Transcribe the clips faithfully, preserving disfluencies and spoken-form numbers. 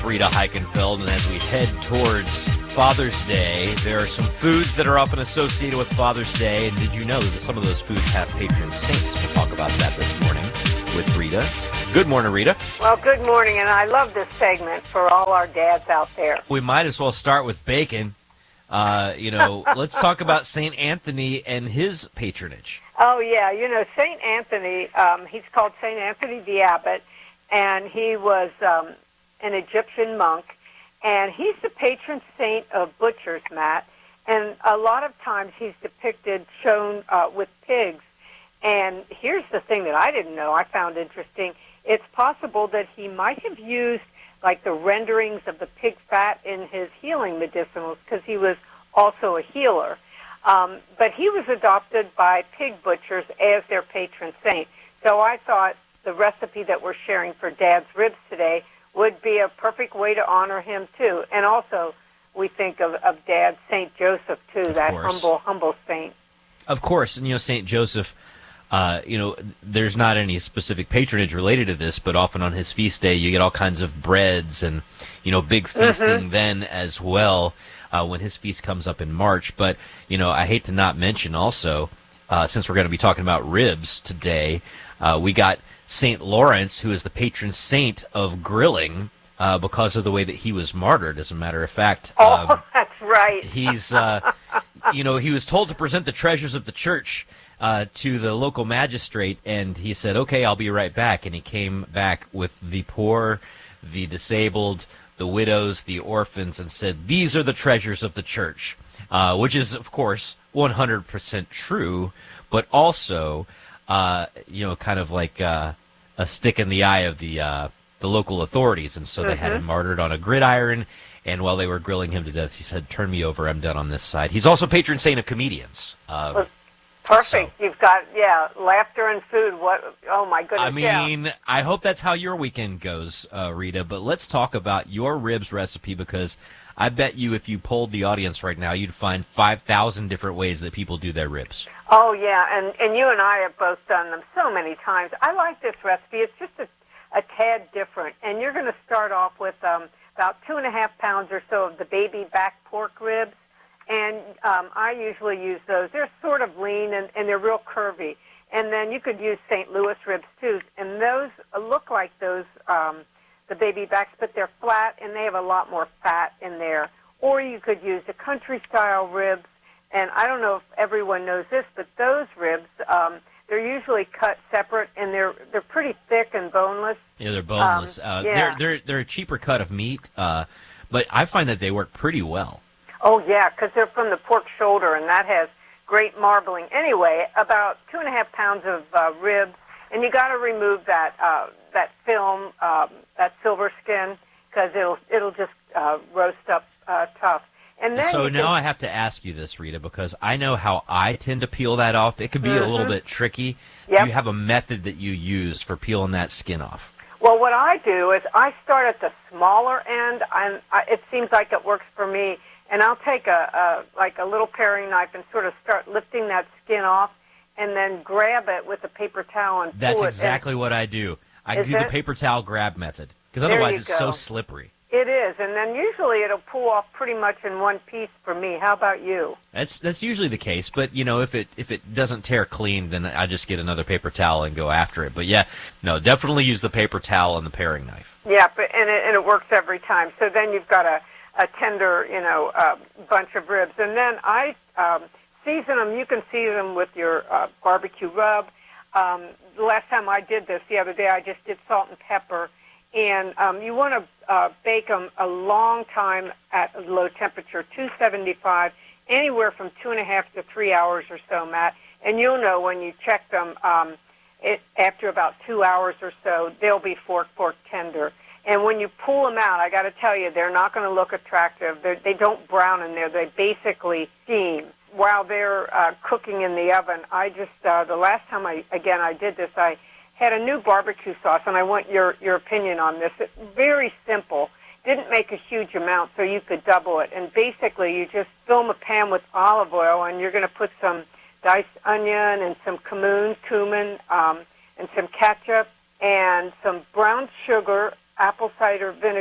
Rita Heikenfeld, and as we head towards Father's Day, there are some foods that are often associated with Father's Day, and did you know that some of those foods have patron saints? We'll talk about that this morning with Rita. Good morning, Rita. Well, good morning, and I love this segment for all our dads out there. We might as well start with bacon. Uh, you know, let's talk about Saint Anthony and his patronage. Oh, yeah. You know, Saint Anthony, um, he's called Saint Anthony the Abbot, and he was um, an Egyptian monk, and he's the patron saint of butchers, Matt, and a lot of times he's depicted, shown uh, with pigs. And here's the thing that I didn't know, I found interesting. It's possible that he might have used like the renderings of the pig fat in his healing medicinals because he was also a healer. Um, but he was adopted by pig butchers as their patron saint. So I thought the recipe that we're sharing for Dad's Ribs today would be a perfect way to honor him, too. And also, we think of, of Dad, Saint Joseph, too, of that course. humble, humble saint. Of course. And, you know, Saint Joseph, uh, you know, there's not any specific patronage related to this, but often on his feast day, you get all kinds of breads and, you know, big feasting mm-hmm. then as well uh, when his feast comes up in March. But, you know, I hate to not mention also, uh, since we're going to be talking about ribs today, uh, we got Saint Lawrence, who is the patron saint of grilling, uh, because of the way that he was martyred. As a matter of fact, oh, um, that's right. he's, uh, you know, he was told to present the treasures of the church uh, to the local magistrate, and he said, "Okay, I'll be right back." And he came back with the poor, the disabled, the widows, the orphans, and said, "These are the treasures of the church," uh, which is, of course, one hundred percent true, but also, uh, you know, kind of like uh, a stick in the eye of the uh, the local authorities. And so mm-hmm. they had him martyred on a gridiron, and while they were grilling him to death, he said, "Turn me over, I'm done on this side." He's also patron saint of comedians. Uh, well, perfect. So. You've got, yeah, laughter and food. What? Oh, my goodness. I mean, yeah. I hope that's how your weekend goes, uh, Rita, but let's talk about your ribs recipe, because I bet you if you polled the audience right now, you'd find five thousand different ways that people do their ribs. Oh, yeah, and, and you and I have both done them so many times. I like this recipe. It's just a, a tad different, and you're going to start off with um, about two and a half pounds or so of the baby back pork ribs, and um, I usually use those. They're sort of lean, and, and they're real curvy. And then you could use Saint Louis ribs, too, and those look like those, um, the baby backs, but they're flat, and they have a lot more fat in there. Or you could use the country-style ribs, and I don't know if everyone knows this, but those ribs, um, they're usually cut separate, and they're they're pretty thick and boneless. Yeah, they're boneless. Um, uh, yeah. They're they're they're a cheaper cut of meat, uh, but I find that they work pretty well. Oh yeah, because they're from the pork shoulder, and that has great marbling. Anyway, about two and a half pounds of uh, ribs, and you got to remove that uh, that film, um, that silver skin, because it'll it'll just uh, roast up uh, tough. And then so now can... I have to ask you this, Rita, because I know how I tend to peel that off. It can be mm-hmm. a little bit tricky. Yep. Do you have a method that you use for peeling that skin off? Well, what I do is I start at the smaller end, and I, it seems like it works for me. And I'll take a, a like a little paring knife and sort of start lifting that skin off, and then grab it with a paper towel and That's pull exactly it. what I do. I Is do it? the paper towel grab method, because otherwise it's go. so slippery. It is, and then usually it'll pull off pretty much in one piece for me. How about you? That's that's usually the case, but you know, if it if it doesn't tear clean, then I just get another paper towel and go after it. But yeah, no, definitely use the paper towel and the paring knife. Yeah, but and it, and it works every time. So then you've got a, a tender, you know, uh, bunch of ribs, and then I um, season them. You can season them with your uh, barbecue rub. Um, the last time I did this, the other day, I just did salt and pepper. And um, you want to uh, bake them a long time at a low temperature, two seventy-five, anywhere from two and a half to three hours or so, Matt. And you'll know when you check them um, it, after about two hours or so, they'll be fork, fork tender. And when you pull them out, I got to tell you, they're not going to look attractive. They're, they don't brown in there. They basically steam. While they're uh, cooking in the oven, I just, uh, the last time I, again, I did this, I had a new barbecue sauce, and I want your, your opinion on this. It's very simple. Didn't make a huge amount, so you could double it. And basically, you just fill a pan with olive oil, and you're going to put some diced onion and some cumin, cumin um, and some ketchup and some brown sugar, apple cider vinegar,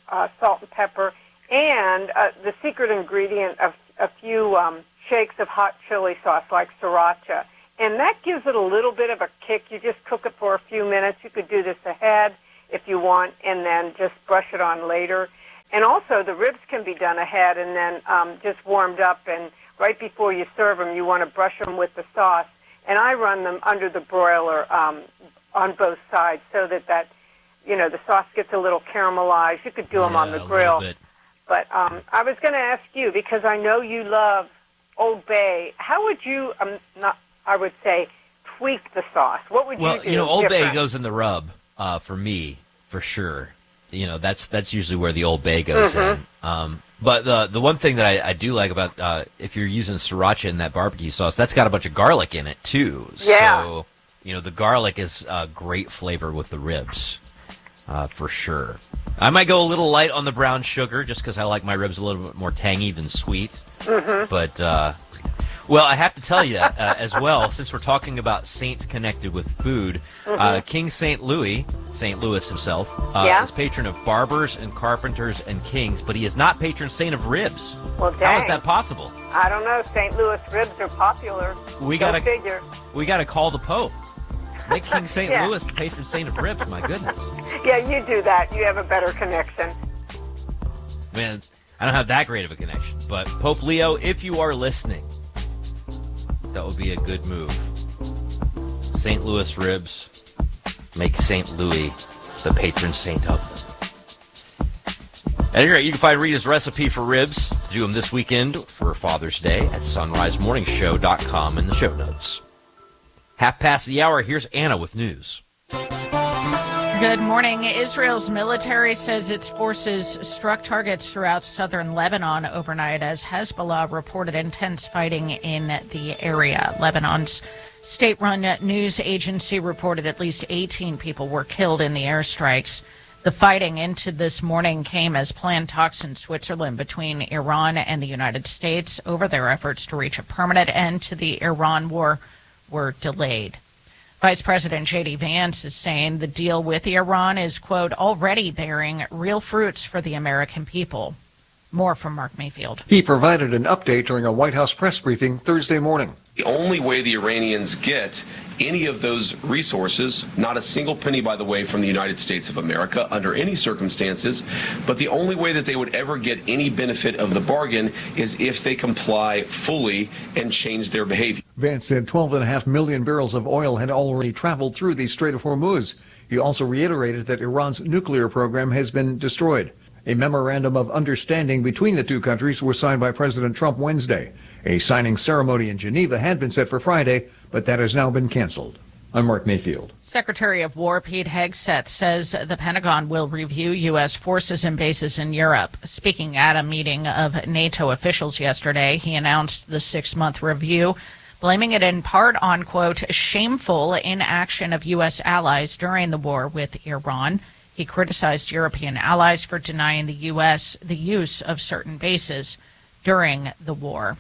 uh, salt and pepper, and uh, the secret ingredient of a few um, shakes of hot chili sauce like sriracha. And that gives it a little bit of a kick. You just cook it for a few minutes. You could do this ahead if you want, and then just brush it on later. And also, the ribs can be done ahead and then um, just warmed up, and right before you serve them, you want to brush them with the sauce. And I run them under the broiler um, on both sides so that, that, you know, the sauce gets a little caramelized. You could do them yeah, on the grill. But um, I was going to ask you, because I know you love Old Bay, how would you, um, not, I would say, tweak the sauce? What would well, you do? Well, you know, Old different? Bay goes in the rub uh, for me, for sure. You know, that's that's usually where the Old Bay goes mm-hmm. in. Um, but the the one thing that I, I do like about uh, if you're using sriracha in that barbecue sauce, that's got a bunch of garlic in it too. Yeah. So, you know, the garlic is a great flavor with the ribs, uh, for sure. I might go a little light on the brown sugar just because I like my ribs a little bit more tangy than sweet. Mm-hmm. But, uh, well, I have to tell you uh, as well, since we're talking about saints connected with food, mm-hmm. uh, King Saint Louis, Saint Louis himself, uh, yeah? is patron of barbers and carpenters and kings, but he is not patron saint of ribs. Well, dang. How is that possible? I don't know. Saint Louis ribs are popular. We Go gotta figure. We got to call the Pope. Make King Saint yeah. Louis the patron saint of ribs. My goodness. Yeah, you do that. You have a better connection. Man, I don't have that great of a connection. But Pope Leo, if you are listening, that would be a good move. Saint Louis ribs, make Saint Louis the patron saint of them. At any rate, you can find Rita's recipe for ribs to do them this weekend for Father's Day at sunrise morning show dot com in the show notes. Half past the hour, here's Anna with news. Good morning. Israel's military says its forces struck targets throughout southern Lebanon overnight as Hezbollah reported intense fighting in the area. Lebanon's state-run news agency reported at least eighteen people were killed in the airstrikes. The fighting into this morning came as planned talks in Switzerland between Iran and the United States over their efforts to reach a permanent end to the Iran war were delayed. Vice President J D Vance is saying the deal with Iran is, quote, already bearing real fruits for the American people. More from Mark Mayfield. He provided an update during a White House press briefing Thursday morning. The only way the Iranians get any of those resources, not a single penny, by the way, from the United States of America under any circumstances, but the only way that they would ever get any benefit of the bargain is if they comply fully and change their behavior. Vance said twelve point five million barrels of oil had already traveled through the Strait of Hormuz. He also reiterated that Iran's nuclear program has been destroyed. A memorandum of understanding between the two countries was signed by President Trump Wednesday. A signing ceremony in Geneva had been set for Friday, but that has now been canceled. I'm Mark Mayfield. Secretary of War Pete Hegseth says the Pentagon will review U S forces and bases in Europe. Speaking at a meeting of NATO officials yesterday, he announced the six-month review, blaming it in part on, quote, shameful inaction of U S allies during the war with Iran. He criticized European allies for denying the U S the use of certain bases during the war.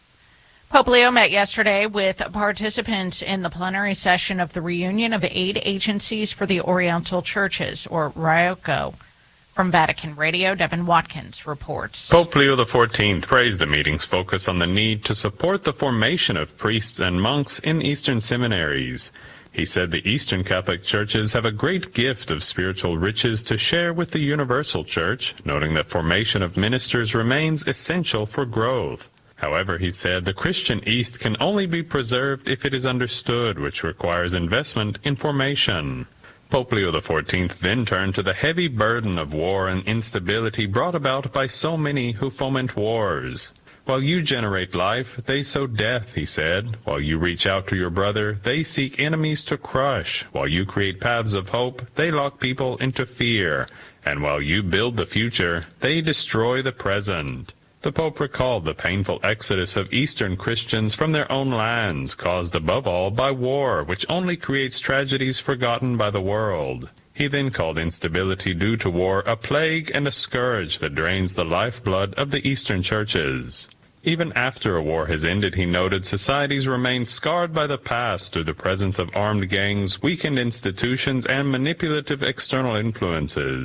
Pope Leo met yesterday with participants in the plenary session of the Reunion of Aid Agencies for the Oriental Churches, or RIOCO. From Vatican Radio, Devin Watkins reports. Pope Leo the fourteenth praised the meeting's focus on the need to support the formation of priests and monks in Eastern seminaries. He said the Eastern Catholic churches have a great gift of spiritual riches to share with the Universal Church, noting that formation of ministers remains essential for growth. However, he said the Christian East can only be preserved if it is understood, which requires investment in formation. Pope Leo the fourteenth then turned to the heavy burden of war and instability brought about by so many who foment wars. While you generate life, they sow death, he said. While you reach out to your brother, they seek enemies to crush. While you create paths of hope, they lock people into fear. And while you build the future, they destroy the present. The Pope recalled the painful exodus of Eastern Christians from their own lands, caused above all by war, which only creates tragedies forgotten by the world. He then called instability due to war a plague and a scourge that drains the lifeblood of the Eastern churches. Even after a war has ended, he noted, societies remain scarred by the past through the presence of armed gangs, weakened institutions, and manipulative external influences.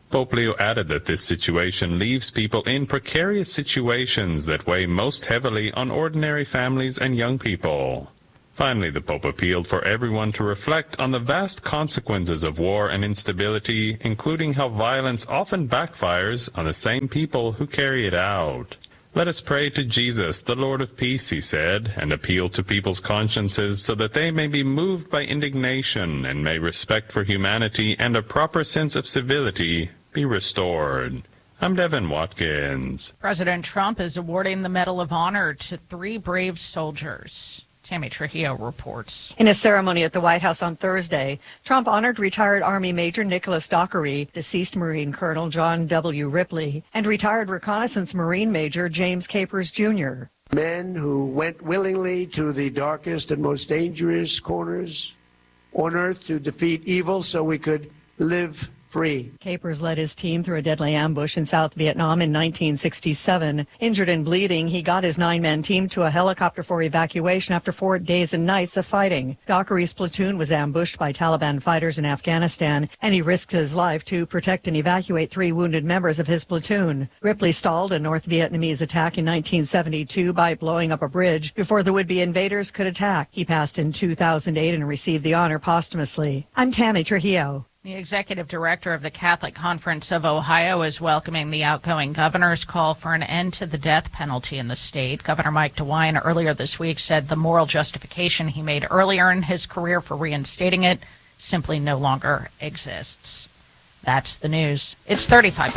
Pope Leo added that this situation leaves people in precarious situations that weigh most heavily on ordinary families and young people. Finally, the Pope appealed for everyone to reflect on the vast consequences of war and instability, including how violence often backfires on the same people who carry it out. Let us pray to Jesus, the Lord of Peace, he said, and appeal to people's consciences so that they may be moved by indignation and may respect for humanity and a proper sense of civility be restored. I'm Devin Watkins. President Trump is awarding the Medal of Honor to three brave soldiers. Tammy Trujillo reports. In a ceremony at the White House on Thursday, Trump honored retired Army Major Nicholas Dockery, deceased Marine Colonel John W. Ripley, and retired Reconnaissance Marine Major James Capers, Junior Men who went willingly to the darkest and most dangerous corners on earth to defeat evil so we could live free. Capers led his team through a deadly ambush in South Vietnam in nineteen sixty-seven. Injured and bleeding, he got his nine-man team to a helicopter for evacuation after four days and nights of fighting. Dockery's platoon was ambushed by Taliban fighters in Afghanistan, and he risked his life to protect and evacuate three wounded members of his platoon. Ripley stalled a North Vietnamese attack in nineteen seventy-two by blowing up a bridge before the would-be invaders could attack. He passed in two thousand eight and received the honor posthumously. I'm Tammy Trujillo. The executive director of the Catholic Conference of Ohio is welcoming the outgoing governor's call for an end to the death penalty in the state. Governor Mike DeWine earlier this week said the moral justification he made earlier in his career for reinstating it simply no longer exists. That's the news. It's thirty-five.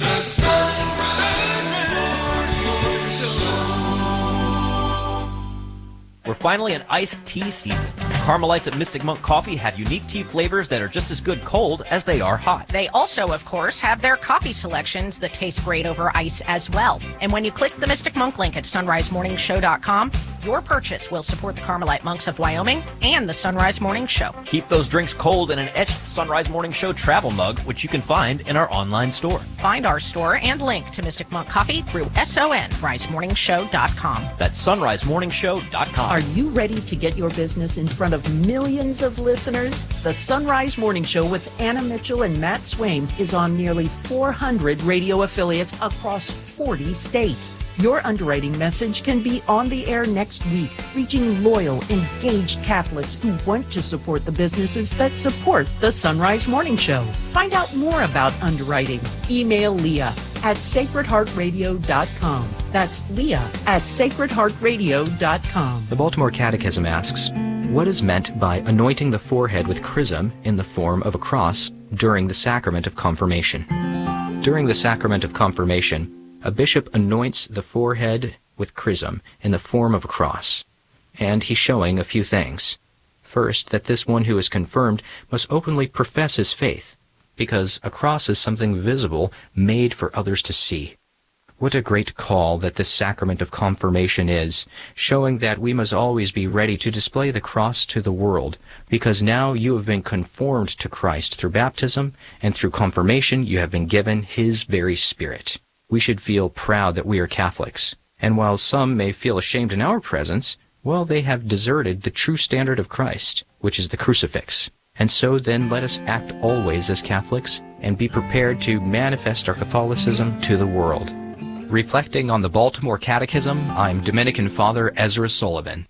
We're finally in iced tea season. Carmelites at Mystic Monk Coffee have unique tea flavors that are just as good cold as they are hot. They also, of course, have their coffee selections that taste great over ice as well. And when you click the Mystic Monk link at sunrise morning show dot com, your purchase will support the Carmelite Monks of Wyoming and the Sunrise Morning Show. Keep those drinks cold in an etched Sunrise Morning Show travel mug, which you can find in our online store. Find our store and link to Mystic Monk Coffee through sunrise morning show dot com. That's sunrise morning show dot com. Are you ready to get your business in front of millions of listeners? The Sunrise Morning Show with Anna Mitchell and Matt Swaim is on nearly four hundred radio affiliates across forty states. Your underwriting message can be on the air next week, reaching loyal, engaged Catholics who want to support the businesses that support the Sunrise Morning Show. Find out more about underwriting. Email Leah at sacred heart radio dot com. That's Leah at sacred heart radio dot com. The Baltimore Catechism asks, what is meant by anointing the forehead with chrism in the form of a cross during the sacrament of confirmation? During the sacrament of confirmation, a bishop anoints the forehead with chrism in the form of a cross, and he's showing a few things. First, that this one who is confirmed must openly profess his faith, because a cross is something visible made for others to see. What a great call that this sacrament of confirmation is, showing that we must always be ready to display the cross to the world, because now you have been conformed to Christ through baptism, and through confirmation you have been given His very Spirit. We should feel proud that we are Catholics, and while some may feel ashamed in our presence, well, they have deserted the true standard of Christ, which is the crucifix. And so then let us act always as Catholics, and be prepared to manifest our Catholicism to the world. Reflecting on the Baltimore Catechism, I'm Dominican Father Ezra Sullivan.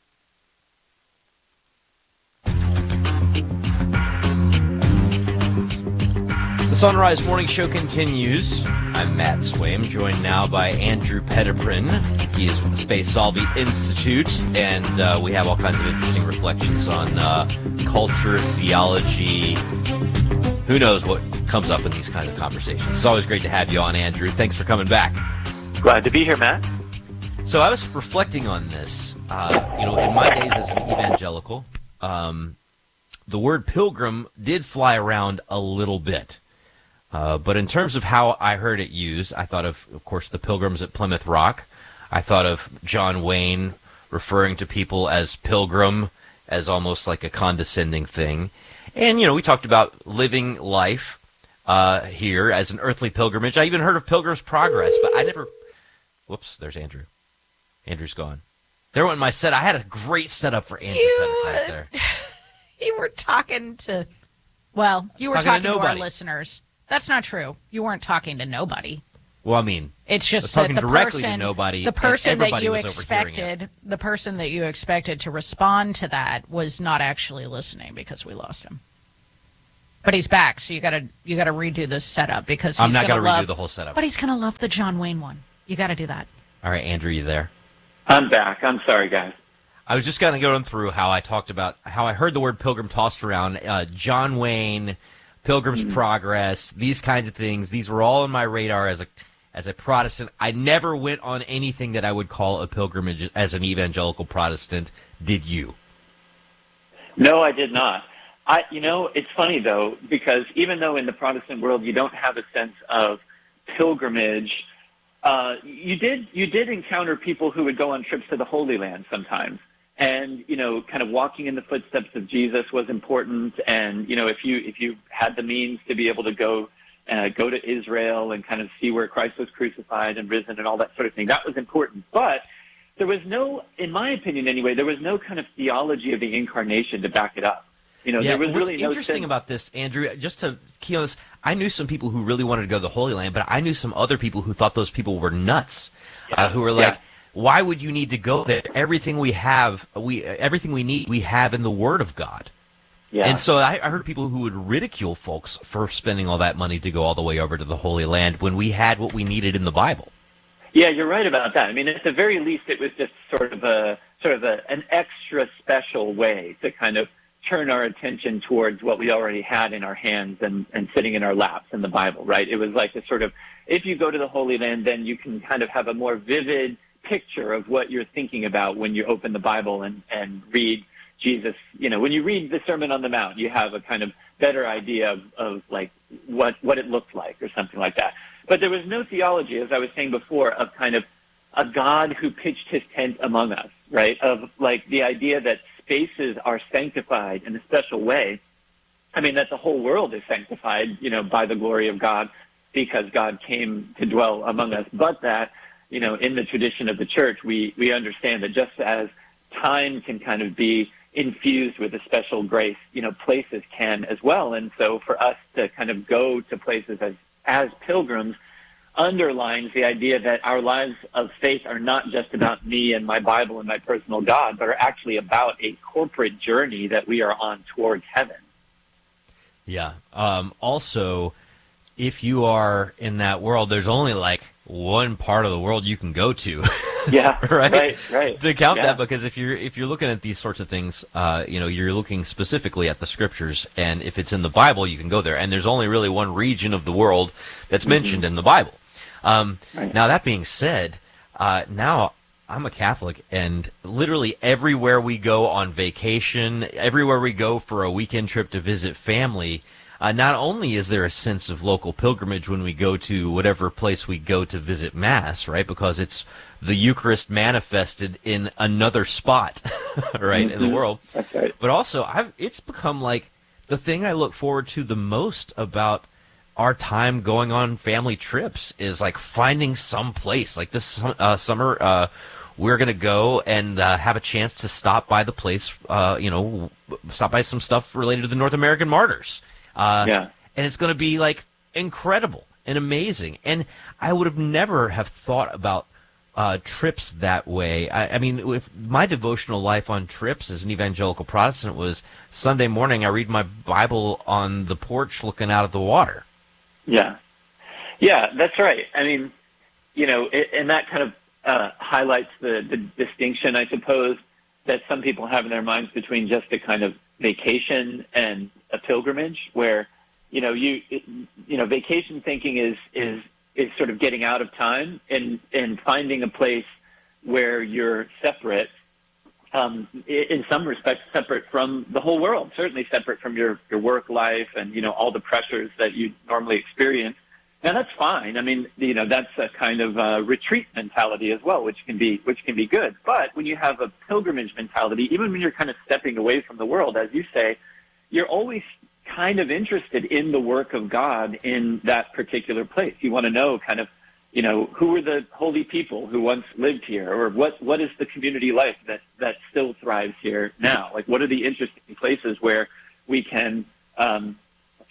The Sunrise Morning Show continues. I'm Matt Swaim, joined now by Andrew Petiprin. He is with the Space Solvi Institute, and uh, we have all kinds of interesting reflections on uh, culture, theology. Who knows what comes up in these kinds of conversations. It's always great to have you on, Andrew. Thanks for coming back. Glad to be here, Matt. So I was reflecting on this. Uh, you know, in my days as an evangelical, um, the word pilgrim did fly around a little bit. Uh, but in terms of how I heard it used, I thought of, of course, the Pilgrims at Plymouth Rock. I thought of John Wayne referring to people as pilgrim, as almost like a condescending thing. And, you know, we talked about living life uh, here as an earthly pilgrimage. I even heard of Pilgrim's Progress, but I never... Whoops, there's Andrew. Andrew's gone. There went my set. I had a great setup for Andrew You, right there. You were talking to... Well, you were talking talking to to, our nobody. listeners. That's not true. You weren't talking to nobody. Well, I mean, it's just that the directly person, to nobody, the person that you was expected, the person that you expected to respond to that was not actually listening because we lost him. But he's back, so you got to you got to redo this setup because he's I'm not going to redo the whole setup. But he's going to love the John Wayne one. You got to do that. All right, Andrew, you there? I'm back. I'm sorry, guys. I was just going to go through how I talked about how I heard the word pilgrim tossed around. Uh, John Wayne, Pilgrim's mm. Progress, these kinds of things. These were all on my radar as a as a Protestant. I never went on anything that I would call a pilgrimage as an evangelical Protestant. Did you? No, I did not. I, you know, it's funny though, because even though in the Protestant world you don't have a sense of pilgrimage, uh, you did you did encounter people who would go on trips to the Holy Land sometimes. And, you know, kind of walking in the footsteps of Jesus was important. And, you know, if you if you had the means to be able to go uh, go to Israel and kind of see where Christ was crucified and risen and all that sort of thing, that was important. But there was no, in my opinion anyway, there was no kind of theology of the incarnation to back it up. You know, yeah, there was what's really no interesting sense. about this, Andrew, just to key on this, I knew some people who really wanted to go to the Holy Land, but I knew some other people who thought those people were nuts, yeah. uh, who were like, yeah. why would you need to go there? Everything we have, we everything we need, we have in the Word of God. Yeah. And so I, I heard people who would ridicule folks for spending all that money to go all the way over to the Holy Land when we had what we needed in the Bible. Yeah, you're right about that. I mean, at the very least, it was just sort of a sort of a, an extra special way to kind of turn our attention towards what we already had in our hands and, and sitting in our laps in the Bible, right? It was like a sort of, if you go to the Holy Land, then you can kind of have a more vivid picture of what you're thinking about when you open the Bible and, and read Jesus. You know, when you read the Sermon on the Mount, you have a kind of better idea of, of like what, what it looked like or something like that. But there was no theology, as I was saying before, of kind of a God who pitched his tent among us, right? Of like the idea that spaces are sanctified in a special way. I mean, that the whole world is sanctified, you know, by the glory of God because God came to dwell among us. But that, you know, in the tradition of the church, we, we understand that just as time can kind of be infused with a special grace, you know, places can as well. And so for us to kind of go to places as, as pilgrims underlines the idea that our lives of faith are not just about me and my Bible and my personal God, but are actually about a corporate journey that we are on towards heaven. Yeah. Um, also, if you are in that world, there's only like one part of the world you can go to. Yeah. right? Right. Right. To count yeah. that, because if you're if you're looking at these sorts of things, uh, you know, you're looking specifically at the scriptures, and if it's in the Bible, you can go there. And there's only really one region of the world that's mentioned mm-hmm. in the Bible. Um, right. Now, that being said, uh, now I'm a Catholic, and literally everywhere we go on vacation, everywhere we go for a weekend trip to visit family, uh, not only is there a sense of local pilgrimage when we go to whatever place we go to visit Mass, right, because it's the Eucharist manifested in another spot, right, mm-hmm. in the world. That's right. But also, I've, it's become like the thing I look forward to the most about our time going on family trips is like finding some place. Like this uh, summer, uh, we're going to go and uh, have a chance to stop by the place, uh, you know, stop by some stuff related to the North American martyrs. Uh, yeah. And it's going to be like incredible and amazing. And I would have never have thought about uh, trips that way. I, I mean, if my devotional life on trips as an evangelical Protestant was Sunday morning, I read my Bible on the porch looking out at the water. Yeah. Yeah, that's right. I mean, you know, it, and that kind of uh, highlights the, the distinction, I suppose, that some people have in their minds between just a kind of vacation and a pilgrimage, where, you know, you it, you know, vacation thinking is is is sort of getting out of time and and finding a place where you're separate, um, in some respects separate from the whole world, certainly separate from your, your work life and, you know, all the pressures that you normally experience. Now that's fine. I mean, you know, that's a kind of uh, retreat mentality as well, which can be which can be good. But when you have a pilgrimage mentality, even when you're kind of stepping away from the world, as you say, you're always kind of interested in the work of God in that particular place. You want to know kind of, you know, who were the holy people who once lived here, or what, what is the community life that, that still thrives here now? Like, what are the interesting places where we can, um,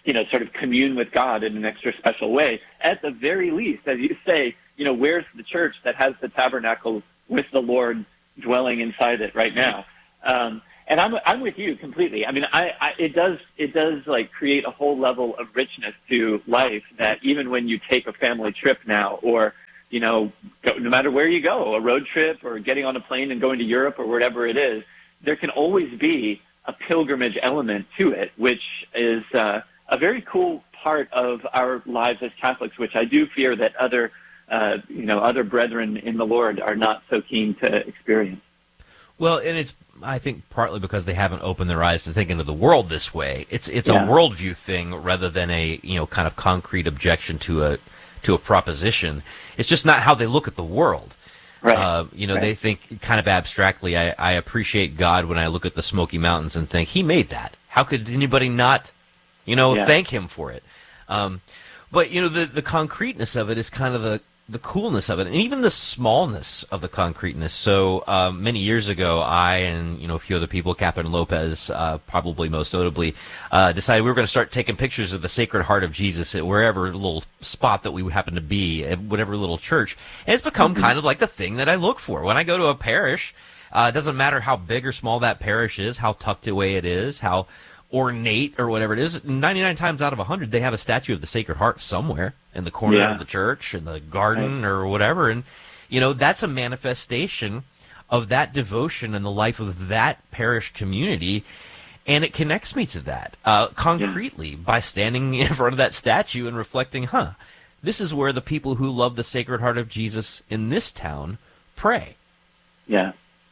you know, sort of commune with God in an extra special way. At the very least, as you say, you know, where's the church that has the tabernacle with the Lord dwelling inside it right now? Um, and I'm I'm with you completely. I mean, I, I it does it does like create a whole level of richness to life that even when you take a family trip now, or you know, go, no matter where you go, a road trip or getting on a plane and going to Europe or wherever it is, there can always be a pilgrimage element to it, which is uh, a very cool part of our lives as Catholics, which I do fear that other, uh, you know, other brethren in the Lord are not so keen to experience. Well, and it's, I think, partly because they haven't opened their eyes to thinking of the world this way. It's it's Yeah. a worldview thing rather than a, you know, kind of concrete objection to a to a proposition. It's just not how they look at the world. Right. Uh, you know, Right. they think kind of abstractly. I, I appreciate God when I look at the Smoky Mountains and think, He made that. How could anybody not, you know, Yeah. thank Him for it? Um, but, you know, the, the concreteness of it is kind of the, the coolness of it, and even the smallness of the concreteness. So um, many years ago, I and, you know, a few other people, Catherine Lopez, uh, probably most notably, uh, decided we were going to start taking pictures of the Sacred Heart of Jesus at wherever little spot that we happen to be, at whatever little church. And it's become kind of like the thing that I look for. When I go to a parish, uh, it doesn't matter how big or small that parish is, how tucked away it is, how ornate or whatever it is, ninety-nine times out of one hundred, they have a statue of the Sacred Heart somewhere in the corner Yeah. of the church, in the garden, or whatever. And, you know, that's a manifestation of that devotion and the life of that parish community. And it connects me to that uh, concretely yeah. by standing in front of that statue and reflecting, huh, this is where the people who love the Sacred Heart of Jesus in this town pray. Yeah.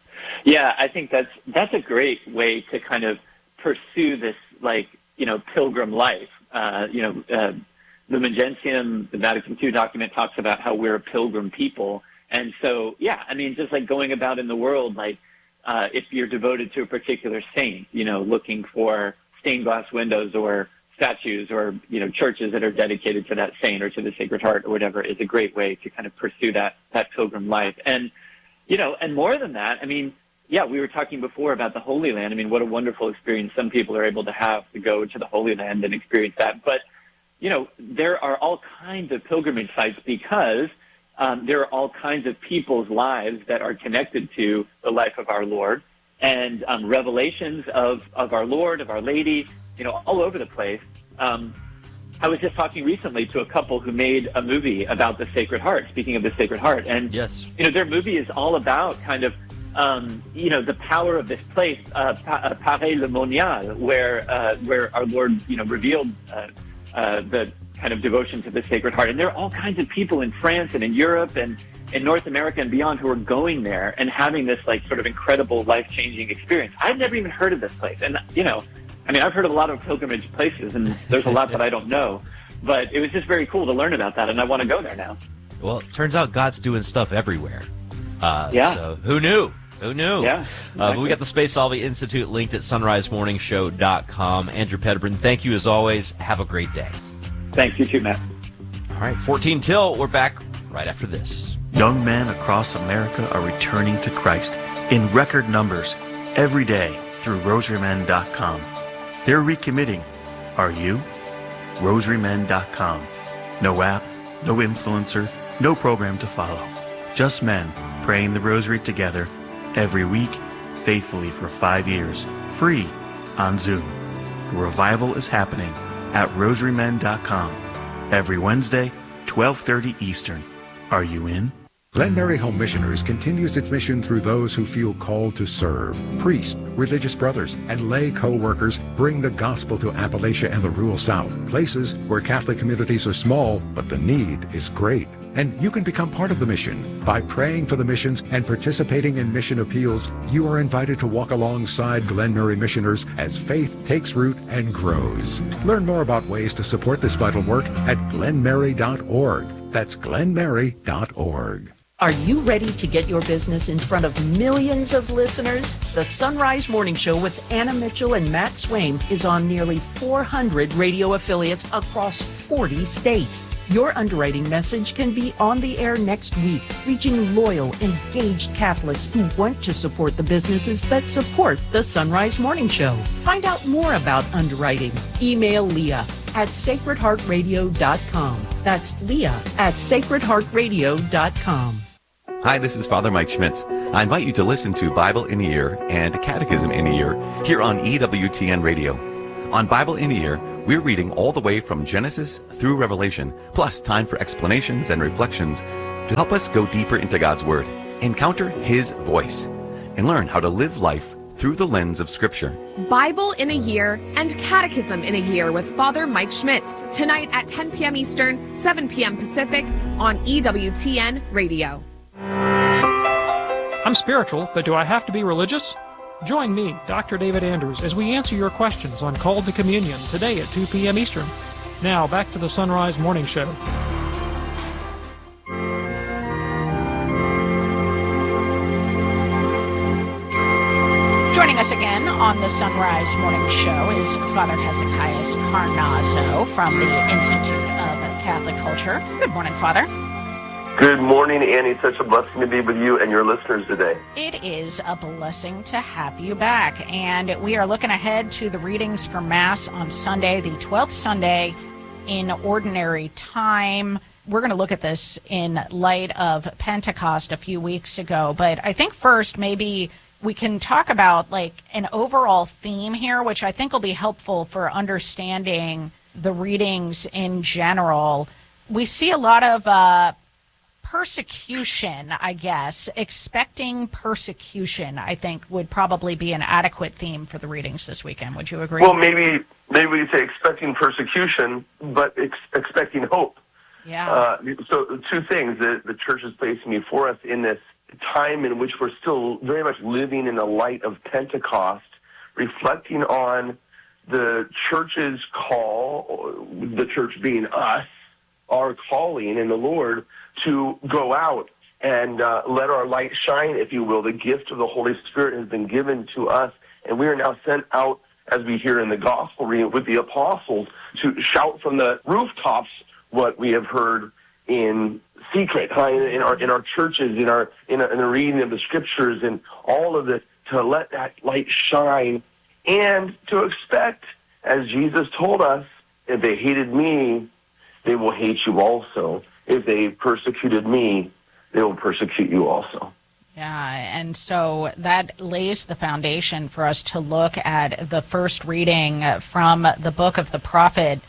Yeah, I think that's that's a great way to kind of pursue this, like, you know, pilgrim life. Uh, you know, uh, Lumen Gentium, the Vatican Two document, talks about how we're a pilgrim people. And so, yeah, I mean, just like going about in the world, like, uh, if you're devoted to a particular saint, you know, looking for stained glass windows or statues or, you know, churches that are dedicated to that saint or to the Sacred Heart or whatever is a great way to kind of pursue that, that pilgrim life. And, you know, and more than that, I mean, yeah, we were talking before about the Holy Land. I mean, what a wonderful experience some people are able to have to go to the Holy Land and experience that. But, you know, there are all kinds of pilgrimage sites because um, there are all kinds of people's lives that are connected to the life of our Lord and um, revelations of, of our Lord, of Our Lady, you know, all over the place. Um, I was just talking recently to a couple who made a movie about the Sacred Heart, speaking of the Sacred Heart. And, yes. you know, their movie is all about kind of, Um, you know, the power of this place, uh, pa- Paray-le-Monial, where uh, where our Lord, you know, revealed uh, uh, the kind of devotion to the Sacred Heart. And there are all kinds of people in France and in Europe and in North America and beyond who are going there and having this, like, sort of incredible life-changing experience. I've never even heard of this place. And, you know, I mean, I've heard of a lot of pilgrimage places, and there's a lot that I don't know. But it was just very cool to learn about that, and I want to go there now. Well, it turns out God's doing stuff everywhere. Uh, yeah. So who knew? Who knew? Yeah. Exactly. Uh, but we got the Space Solving Institute linked at sunrise morning show dot com. Andrew Pedebrin, thank you as always. Have a great day. Thanks, you too, Matt. All right, fourteen till. We're back right after this. Young men across America are returning to Christ in record numbers every day through rosary men dot com. They're recommitting. Are you? rosary men dot com. No app, no influencer, no program to follow. Just men praying the rosary together every week, faithfully for five years, free on Zoom. The revival is happening at rosary men dot com every Wednesday, twelve thirty Eastern. Are you in? Glen Mary Home Missioners continues its mission through those who feel called to serve. Priests, religious brothers, and lay co-workers bring the gospel to Appalachia and the rural South, places where Catholic communities are small, but the need is great. And you can become part of the mission. By praying for the missions and participating in mission appeals, you are invited to walk alongside Glen Mary missioners as faith takes root and grows. Learn more about ways to support this vital work at glen mary dot org. That's glen mary dot org. Are you ready to get your business in front of millions of listeners? The Sunrise Morning Show with Anna Mitchell and Matt Swaim is on nearly four hundred radio affiliates across forty states. Your underwriting message can be on the air next week, reaching loyal, engaged Catholics who want to support the businesses that support the Sunrise Morning Show. Find out more about underwriting. Email Leah at sacred heart radio dot com. That's Leah at sacred heart radio dot com. Hi, this is Father Mike Schmitz. I invite you to listen to Bible in a Year and Catechism in a Year here on E W T N Radio. On Bible in a Year, we're reading all the way from Genesis through Revelation, plus time for explanations and reflections to help us go deeper into God's Word, encounter His voice, and learn how to live life through the lens of Scripture. Bible in a Year and Catechism in a Year with Father Mike Schmitz, tonight at ten p.m. Eastern, seven p.m. Pacific on E W T N Radio. I'm spiritual, but do I have to be religious? Join me, Doctor David Andrews, as we answer your questions on Called to Communion today at two p.m. Eastern. Now, back to the Sunrise Morning Show. Joining us again on the Sunrise Morning Show is Father Hezekias Carnazzo from the Institute of Catholic Culture. Good morning, Father. Good morning, Annie. Such a blessing to be with you and your listeners today. It is a blessing to have you back. And we are looking ahead to the readings for Mass on Sunday, the twelfth Sunday in Ordinary Time. We're going to look at this in light of Pentecost a few weeks ago. But I think first maybe we can talk about like an overall theme here, which I think will be helpful for understanding the readings in general. We see a lot of uh, persecution, I guess. Expecting persecution, I think, would probably be an adequate theme for the readings this weekend. Would you agree? Well, maybe maybe we could say expecting persecution, but ex- expecting hope. Yeah. Uh, so two things that the church is placing before us in this time in which we're still very much living in the light of Pentecost, reflecting on the church's call, the church being us, our calling in the Lord to go out and uh, let our light shine, if you will. The gift of the Holy Spirit has been given to us, and we are now sent out, as we hear in the gospel reading, with the apostles to shout from the rooftops what we have heard in secret, huh? in, in our in our churches, in our in, a, in the reading of the scriptures, and all of this, to let that light shine, and to expect, as Jesus told us, if they hated me, they will hate you also. If they persecuted me, they will persecute you also. Yeah, and so that lays the foundation for us to look at the first reading from the book of the prophet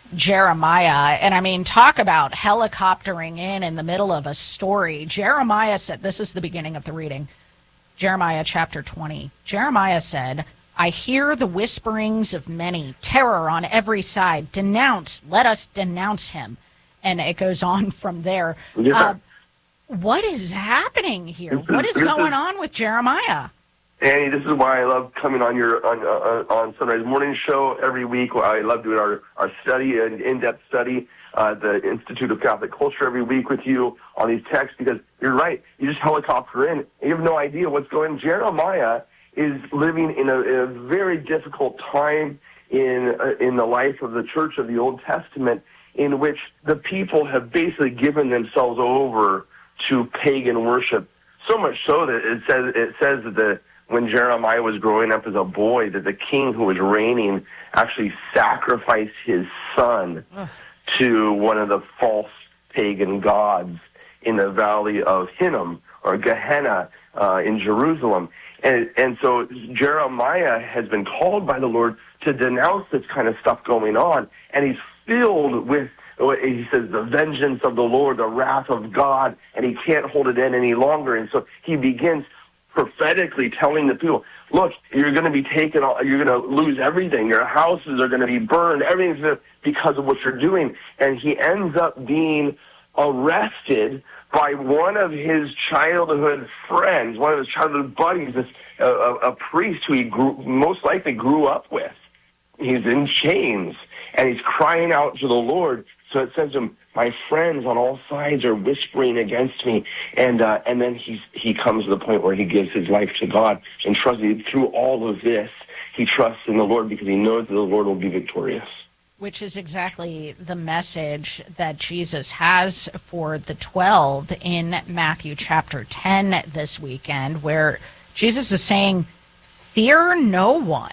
Jeremiah. And I mean, talk about helicoptering in in the middle of a story. Jeremiah said, this is the beginning of the reading, Jeremiah chapter twenty. Jeremiah said, I hear the whisperings of many, terror on every side. Denounce, let us denounce him. And it goes on from there. Yeah. Uh, what is happening here? What is going on with Jeremiah? Annie, this is why I love coming on your on uh, on Sunrise Morning Show every week. I love doing our, our study, an in-depth study, uh, the Institute of Catholic Culture every week with you on these texts, because you're right. You just helicopter in, and you have no idea what's going on. Jeremiah is living in a, in a very difficult time in uh, in the life of the Church of the Old Testament, in which the people have basically given themselves over to pagan worship. So much so that it says it says that the when Jeremiah was growing up as a boy, that the king who was reigning actually sacrificed his son Ugh. to one of the false pagan gods in the valley of Hinnom, or Gehenna, uh, in Jerusalem. And, and so Jeremiah has been called by the Lord to denounce this kind of stuff going on, and he's filled with, he says, the vengeance of the Lord, the wrath of God, and he can't hold it in any longer. And so he begins prophetically telling the people, look, you're going to be taken, you're going to lose everything. Your houses are going to be burned. Everything's going to, because of what you're doing. And he ends up being arrested by one of his childhood friends, one of his childhood buddies, this, a, a priest who he grew, most likely grew up with. He's in chains, and he's crying out to the Lord. So it says to him, my friends on all sides are whispering against me. And uh, and then he's, he comes to the point where he gives his life to God and trusts through all of this. He trusts in the Lord because he knows that the Lord will be victorious. Which is exactly the message that Jesus has for the twelve in Matthew chapter ten this weekend, where Jesus is saying, fear no one.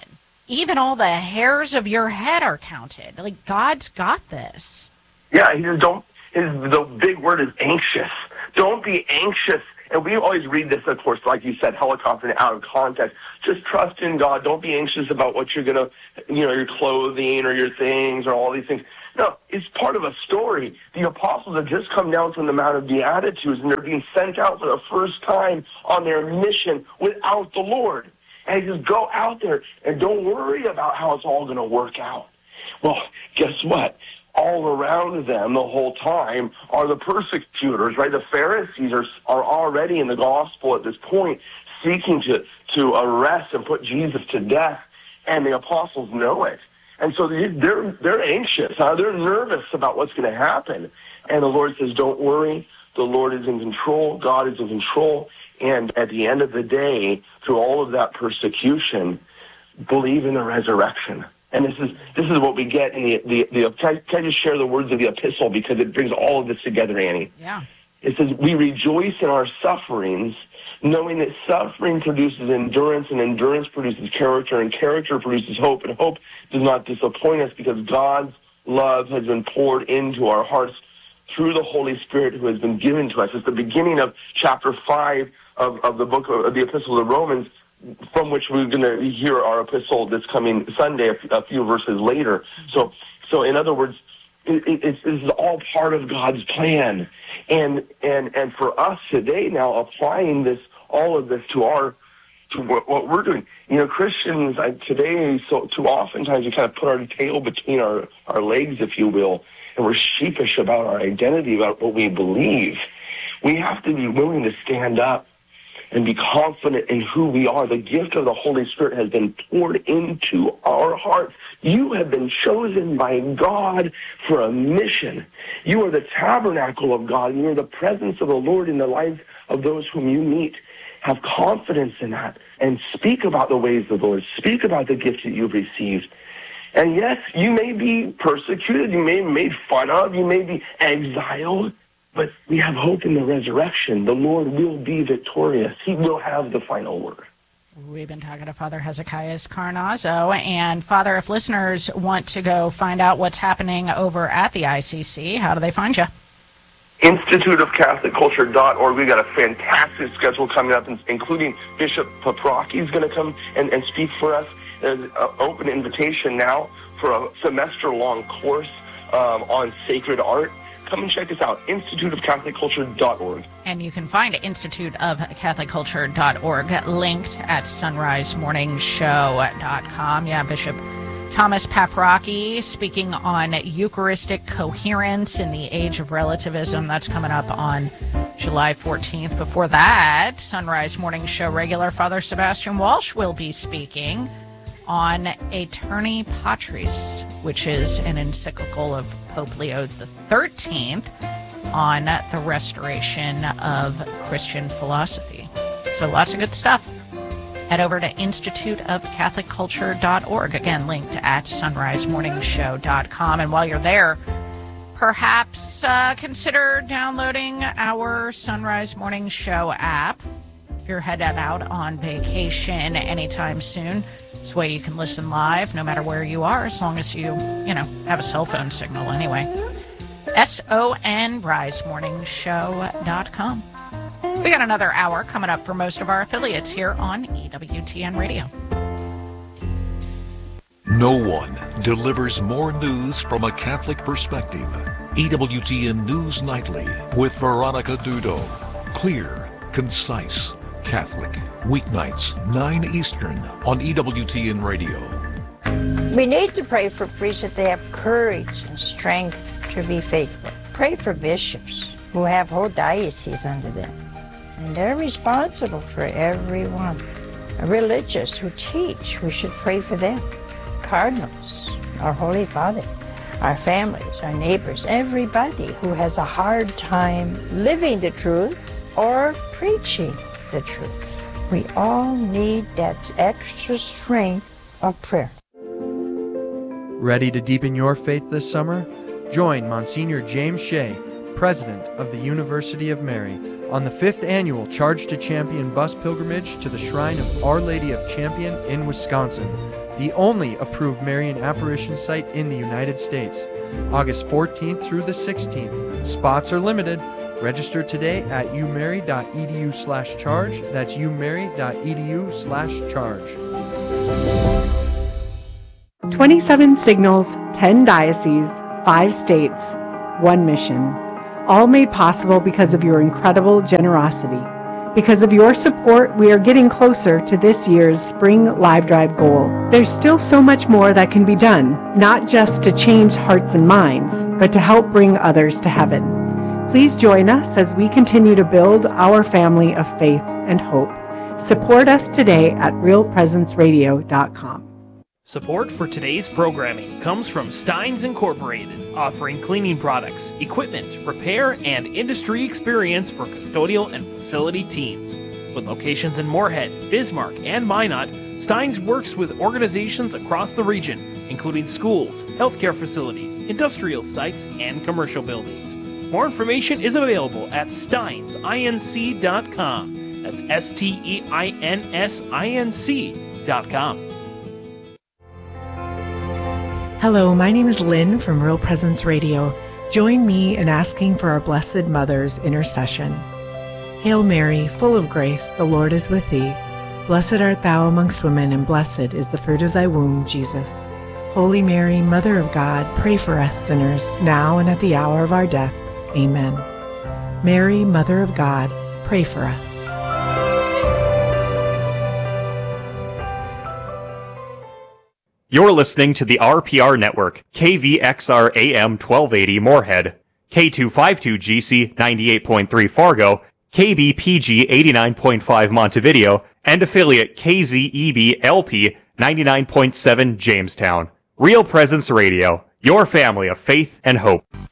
Even all the hairs of your head are counted. Like, God's got this. Yeah, he says, don't, his, the big word is anxious. Don't be anxious. And we always read this, of course, like you said, helicoptering out of context. Just trust in God. Don't be anxious about what you're going to, you know, your clothing or your things or all these things. No, it's part of a story. The apostles have just come down from the Mount of Beatitudes, and they're being sent out for the first time on their mission without the Lord. And he says, go out there and don't worry about how it's all going to work out. Well, guess what? All around them the whole time are the persecutors, right? The Pharisees are are already in the gospel at this point, seeking to, to arrest and put Jesus to death, and the apostles know it. And so they're they're anxious. Huh? They're nervous about what's going to happen. And the Lord says, don't worry. The Lord is in control. God is in control. And at the end of the day, through all of that persecution, believe in the resurrection. And this is this is what we get in the, the, the can, I, can I just share the words of the epistle, because it brings all of this together, Annie? Yeah. It says, we rejoice in our sufferings, knowing that suffering produces endurance, and endurance produces character, and character produces hope, and hope does not disappoint us, because God's love has been poured into our hearts through the Holy Spirit who has been given to us. It's the beginning of chapter five of, of the book of the Epistle of Romans, from which we're going to hear our epistle this coming Sunday, a, a few verses later. So, so in other words, it, it, it's, this is all part of God's plan. And, and, and for us today now, applying this, all of this to our, to what, what we're doing. You know, Christians I, today, so too oftentimes we kind of put our tail between our, our legs, if you will, and we're sheepish about our identity, about what we believe. We have to be willing to stand up and be confident in who we are. The gift of the Holy Spirit has been poured into our hearts. You have been chosen by God for a mission. You are the tabernacle of God, and you are the presence of the Lord in the lives of those whom you meet. Have confidence in that, and speak about the ways of the Lord. Speak about the gifts that you've received. And yes, you may be persecuted, you may be made fun of, you may be exiled, but we have hope in the resurrection. The Lord will be victorious. He will have the final word. We've been talking to Father Hezekiah Carnazzo. And, Father, if listeners want to go find out what's happening over at the I C C, how do they find you? Institute of Catholic Culture dot org. We've got a fantastic schedule coming up, including Bishop Paprocki is going to come and, and speak for us. There's an open invitation now for a semester-long course um, on sacred art. Come and check us out, Institute of Catholic Culture dot org. And you can find Institute of Catholic Culture dot org linked at sunrise morning show dot com. Yeah, Bishop Thomas Paprocki speaking on Eucharistic coherence in the age of relativism. That's coming up on July fourteenth. Before that, Sunrise Morning Show regular Father Sebastian Walsh will be speaking on Aeterni Patris, which is an encyclical of Pope Leo the thirteenth on the restoration of Christian philosophy. So lots of good stuff. Head over to Institute of Catholic Culture dot org, again linked at sunrise morning show dot com. And while you're there, perhaps uh, consider downloading our Sunrise Morning Show app if you're headed out on vacation anytime soon. This way you can listen live no matter where you are, as long as you, you know, have a cell phone signal anyway. S O N rise morning show dot com. We got another hour coming up for most of our affiliates here on E W T N Radio. No one delivers more news from a Catholic perspective. E W T N News Nightly with Veronica Dudo. Clear, concise, Catholic. Weeknights, nine Eastern on E W T N Radio. We need to pray for priests that they have courage and strength to be faithful. Pray for bishops who have whole dioceses under them. And they're responsible for everyone. Religious who teach, we should pray for them. Cardinals, our Holy Father, our families, our neighbors, everybody who has a hard time living the truth or preaching the truth. We all need that extra strength of prayer. Ready to deepen your faith this summer? Join Monsignor James Shea, President of the University of Mary, on the fifth annual Charge to Champion bus pilgrimage to the Shrine of Our Lady of Champion in Wisconsin, the only approved Marian apparition site in the United States. August fourteenth through the sixteenth. Spots are limited. Register today at umary.edu slash charge. That's umary.edu slash charge. twenty-seven signals, ten dioceses, five states, one mission. All made possible because of your incredible generosity. Because of your support, we are getting closer to this year's Spring Live Drive goal. There's still so much more that can be done, not just to change hearts and minds, but to help bring others to heaven. Please join us as we continue to build our family of faith and hope. Support us today at real presence radio dot com. Support for today's programming comes from Steins Incorporated, offering cleaning products, equipment, repair, and industry experience for custodial and facility teams. With locations in Moorhead, Bismarck, and Minot, Steins works with organizations across the region, including schools, healthcare facilities, industrial sites, and commercial buildings. More information is available at steins inc dot com. That's S T E I N S I N C dot com. Hello, my name is Lynn from Real Presence Radio. Join me in asking for our Blessed Mother's intercession. Hail Mary, full of grace, the Lord is with thee. Blessed art thou amongst women, and blessed is the fruit of thy womb, Jesus. Holy Mary, Mother of God, pray for us sinners, now and at the hour of our death. Amen. Mary, Mother of God, pray for us. You're listening to the R P R Network, K V X R A M twelve eighty Moorhead, K two fifty-two G C ninety-eight point three Fargo, K B P G eighty-nine point five Montevideo, and affiliate K Z E B L P ninety-nine point seven Jamestown. Real Presence Radio, your family of faith and hope.